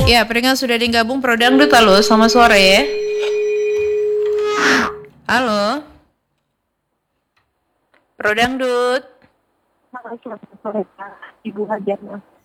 Ya, pendengar sudah digabung Pro Dangdut. Halo, selamat sore. Halo, Pro Dangdut. Halo, selamat sore Pak, Ibu Hajat.